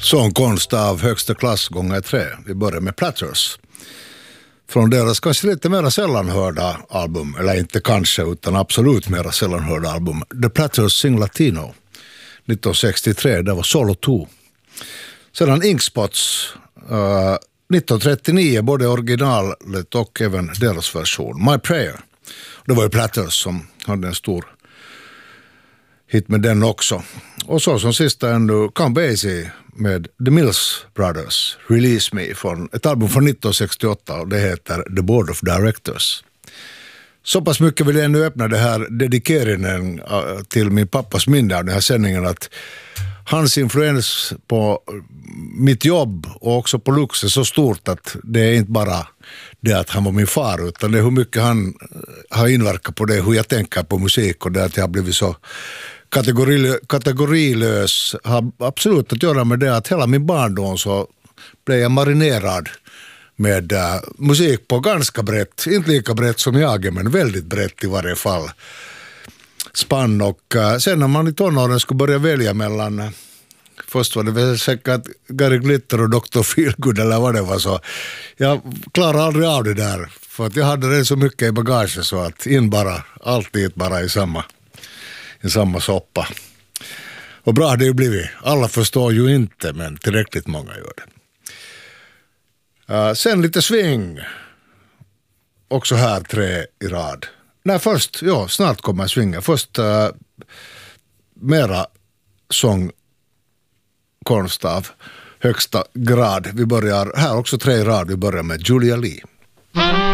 Sångkonst av högsta klass gånger 3. Vi börjar med Platters. Från deras kanske lite mer sällan hörda album, eller inte kanske utan absolut mer sällan hörda album, The Platters Sing Latino 1963, det var Solo 2. Sedan Inkspots 1939, både originalet och även deras version, My Prayer. Det var ju Platters som hade en stor hit med den också. Och så som sista ännu Count Basie med The Mills Brothers, Release Me, från ett album från 1968 och det heter The Board of Directors. Så pass mycket vill jag nu öppna det här dedikeringen till min pappas minne av den här sändningen att hans influens på mitt jobb och också på Lux är så stort att det är inte bara det att han var min far utan det är hur mycket han har inverkat på det, hur jag tänker på musik och det att jag har blivit så kategorilös har absolut att göra med det att hela min barndom så blev jag marinerad med musik på ganska brett, inte lika brett som jag är men väldigt brett i varje fall spann och sen när man i tonåren skulle börja välja mellan först var det väl säkert Gary Glitter och Dr. Feelgood eller vad det var så jag klarade aldrig av det där för att jag hade det så mycket i bagage så att in bara, alltid bara i samma soppa. Och bra det ju blivit. Alla förstår ju inte, men tillräckligt många gör det. Sen lite swing. Också här 3 i rad. Nej, först, snart kommer swingen. Först mera sångkonst av högsta grad. Vi börjar, här också 3 i rad, vi börjar med Julia Lee.